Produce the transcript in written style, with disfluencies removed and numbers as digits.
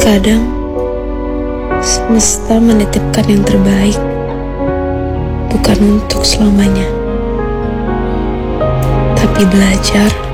Kadang semesta menitipkan yang terbaik, bukan untuk selamanya, tapi belajar